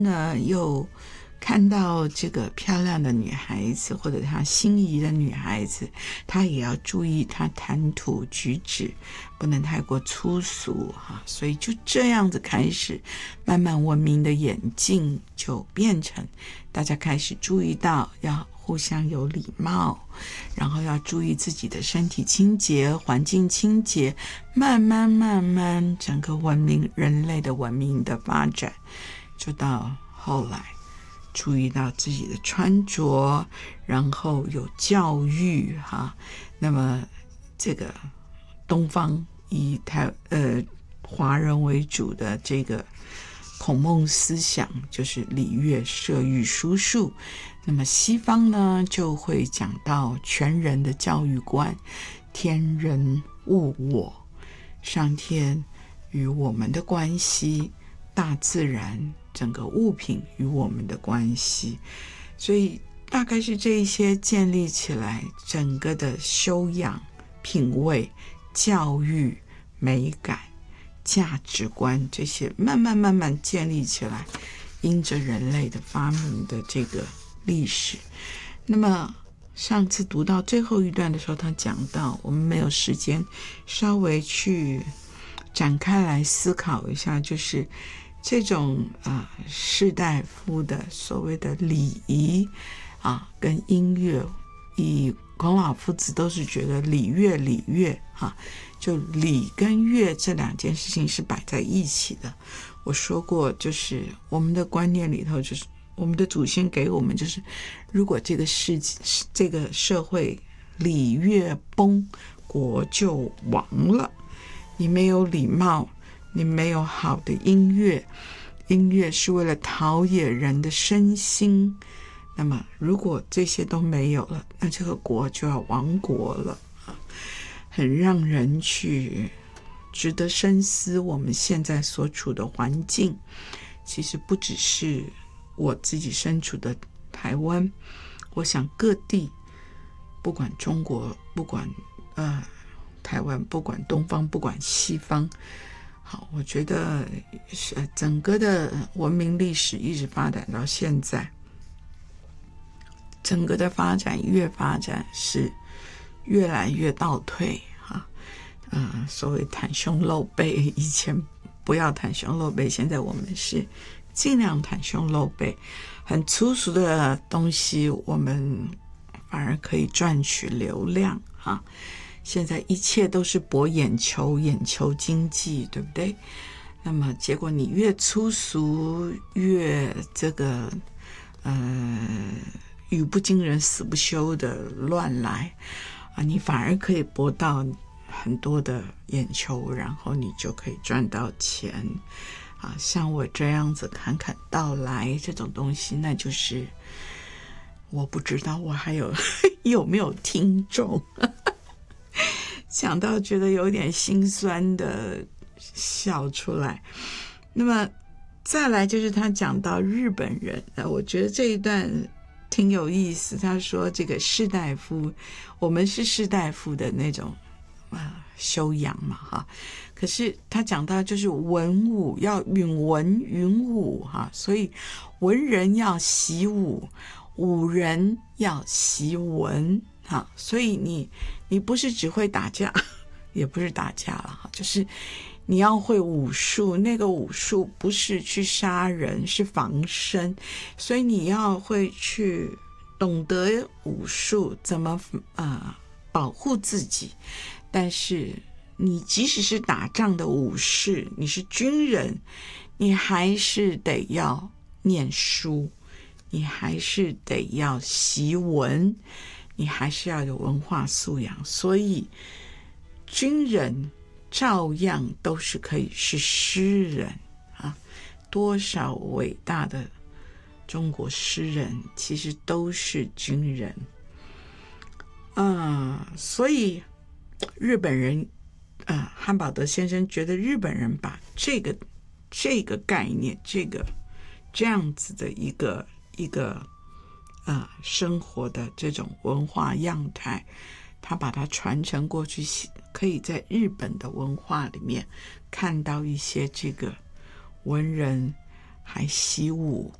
又看到这个漂亮的女孩子或者她心仪的女孩子，她也要注意她谈吐举止不能太过粗俗所以就这样子开始慢慢文明的演进，就变成大家开始注意到要互相有礼貌，然后要注意自己的身体清洁、环境清洁，慢慢整个人类的文明的发展，就到后来注意到自己的穿着，然后有教育那么这个东方以华人为主的这个孔孟思想就是礼乐射御书数，那么西方呢就会讲到全人的教育观，天人物我，上天与我们的关系，大自然整个物品与我们的关系，所以大概是这一些建立起来整个的修养、品味、教育、美感、价值观，这些慢慢建立起来，因着人类的发明的这个历史。那么上次读到最后一段的时候，他讲到我们没有时间稍微去展开来思考一下，就是这种士大夫的所谓的礼仪跟音乐，以孔老夫子都是觉得礼乐就礼跟乐这两件事情是摆在一起的。我说过，就是我们的观念里头，就是我们的祖先给我们，就是如果这个社会礼乐崩，国就亡了。你没有礼貌，你没有好的音乐，音乐是为了陶冶人的身心，那么如果这些都没有了，那这个国就要亡国了很让人去值得深思。我们现在所处的环境其实不只是我自己身处的台湾，我想各地，不管中国，不管台湾，不管东方，不管西方，好，我觉得整个的文明历史一直发展到现在，整个的发展是越来越倒退所谓袒胸露背，以前不要袒胸露背，现在我们是尽量袒胸露背，很粗俗的东西我们反而可以赚取流量现在一切都是博眼球经济，对不对？那么结果你越粗俗，越这个语不惊人死不休的乱来你反而可以博到很多的眼球，然后你就可以赚到钱像我这样子侃侃道来这种东西，那就是我不知道我还有没有听众想到觉得有点心酸的笑出来。那么再来就是他讲到日本人我觉得这一段挺有意思。他说这个士大夫，我们是士大夫的那种修养嘛可是他讲到就是文武要允文允武所以文人要习武，武人要习文所以你不是只会打架，也不是打架了就是你要会武术，那个武术不是去杀人，是防身，所以你要会去懂得武术怎么保护自己。但是你即使是打仗的武士，你是军人，你还是得要念书，你还是得要习文，你还是要有文化素养。所以军人照样都是可以是诗人多少伟大的中国诗人其实都是军人所以日本人汉堡德先生觉得日本人把这个概念，这样子的一个生活的这种文化样态，他把它传承过去，可以在日本的文化里面看到一些这个文人还习武。